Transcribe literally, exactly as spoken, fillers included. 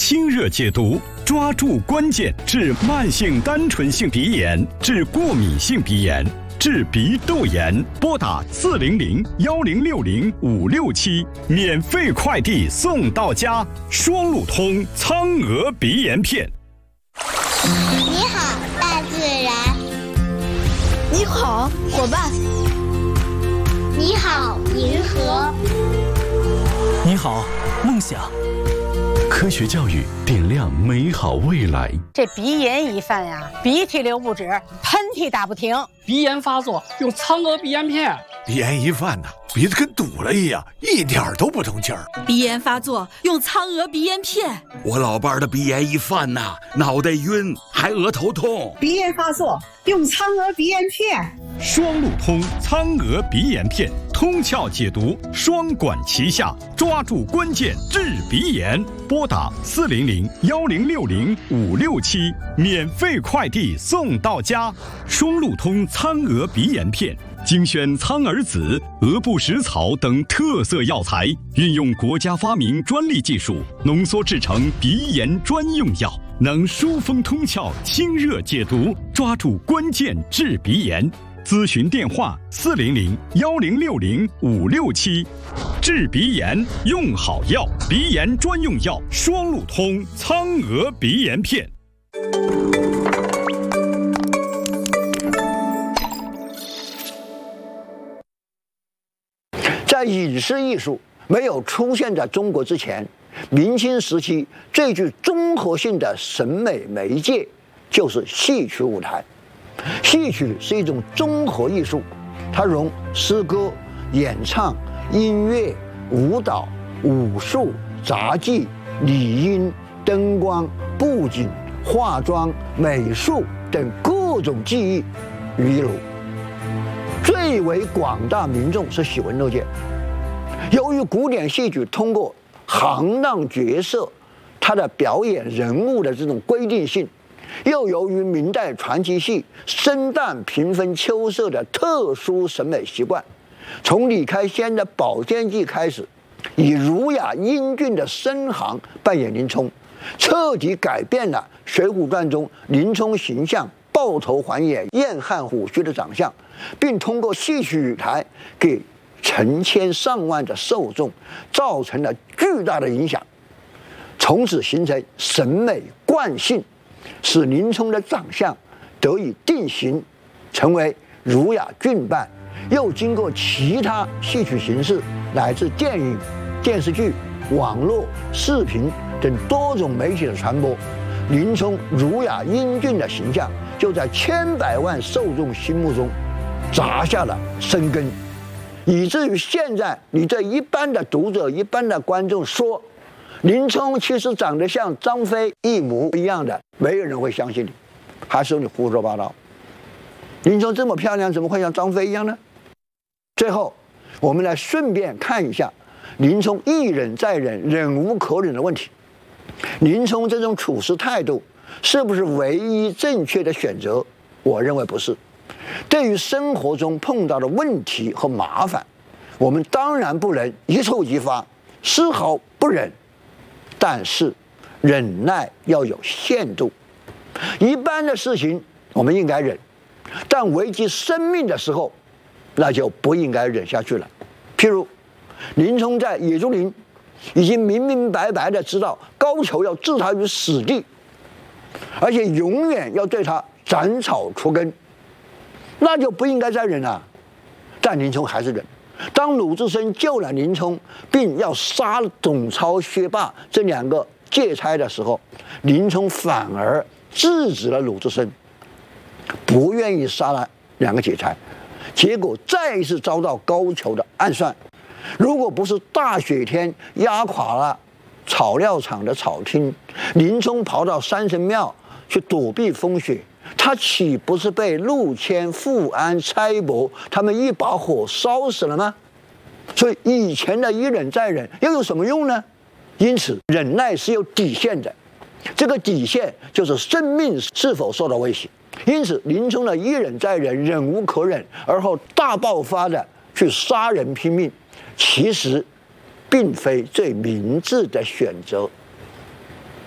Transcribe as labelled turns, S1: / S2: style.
S1: 清热解毒，抓住关键，治慢性单纯性鼻炎，治过敏性鼻炎，治鼻窦炎。拨打四零零幺零六零五六七，免费快递送到家。双路通苍鹅鼻炎片。
S2: 你好，大自然。
S3: 你好，伙伴。
S2: 你好，银河。
S4: 你好，梦想。
S5: 科学教育点亮美好未来。
S3: 这鼻炎一犯呀，鼻涕流不止，喷嚏打不停。
S6: 鼻炎发作用苍鹅鼻炎片。
S7: 鼻炎一犯呢，鼻子跟堵了一样，一点都不通气儿。
S8: 鼻炎发作用苍鹅鼻炎片。
S9: 我老伴儿的鼻炎一犯呐，脑袋晕，还额头痛。
S10: 鼻炎发作用苍鹅鼻炎片。
S1: 双路通苍鹅鼻炎片，通窍解毒，双管齐下，抓住关键治鼻炎。拨打四零零幺零六零五六七，免费快递送到家。双路通苍鹅鼻炎片。精选苍耳子、鹅不食草等特色药材，运用国家发明专利技术，浓缩制成鼻炎专用药，能疏风通窍、清热解毒，抓住关键治鼻炎。咨询电话：四零零幺零六零五六七。治鼻炎用好药，鼻炎专用药双路通苍鹅鼻炎片。
S11: 在影视艺术没有出现在中国之前，明清时期最具综合性的审美媒介就是戏曲舞台。戏曲是一种综合艺术，它融诗歌、演唱、音乐、舞蹈、武术、杂技、理音、灯光、布景、化妆、美术等各种技艺于一炉。最为广大民众是喜闻乐见。由于古典戏曲通过行当角色，它的表演人物的这种规定性，又由于明代传奇戏生旦平分秋色的特殊审美习惯，从李开先的《宝剑记》开始，以儒雅英俊的申行扮演林冲，彻底改变了《水浒传》中林冲形象抱头环眼、燕汉虎须的长相，并通过戏曲舞台给成千上万的受众造成了巨大的影响，从此形成审美惯性，使林冲的长相得以定型，成为儒雅俊扮。又经过其他戏曲形式乃至电影、电视剧、网络、视频等多种媒体的传播，林冲儒雅英俊的形象就在千百万受众心目中扎下了深根，以至于现在你这一般的读者、一般的观众说林冲其实长得像张飞一模一样的，没有人会相信你，还说你胡说八道。林冲这么漂亮，怎么会像张飞一样呢？最后，我们来顺便看一下林冲一忍再忍、忍无可忍的问题。林冲这种处事态度是不是唯一正确的选择？我认为不是。对于生活中碰到的问题和麻烦，我们当然不能一触即发，丝毫不忍，但是忍耐要有限度。一般的事情我们应该忍，但危及生命的时候，那就不应该忍下去了。譬如林冲在野猪林已经明明白白的知道高俅要置他于死地，而且永远要对他斩草除根，那就不应该再忍了。但林冲还是忍。当鲁智深救了林冲，并要杀董超、薛霸这两个借差的时候，林冲反而制止了鲁智深，不愿意杀了两个劫差，结果再一次遭到高俅的暗算。如果不是大雪天压垮了草料场的草厅，林冲跑到山神庙去躲避风雪，他岂不是被陆谦、富安、差伯他们一把火烧死了吗？所以以前的一忍再忍又有什么用呢？因此忍耐是有底线的，这个底线就是生命是否受到威胁。因此林冲的一忍再忍、忍无可忍，而后大爆发的去杀人拼命，其实并非最明智的选择。